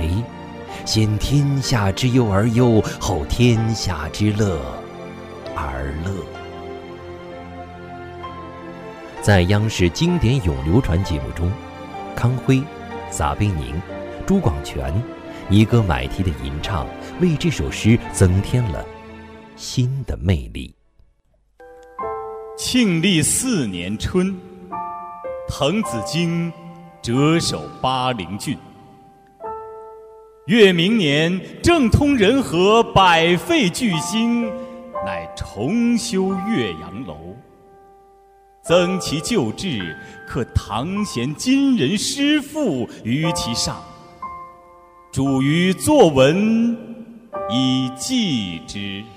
先天下之忧而忧，后天下之乐而乐。在央视经典咏流传节目中，康辉、撒贝宁、朱广权一歌买啼的吟唱，为这首诗增添了新的魅力。 庆历4年春，滕子京谪守巴陵郡。越明年，政通人和，百废具兴，乃重修岳阳楼，增其旧制，刻唐贤今人诗赋于其上，著于作文以记之。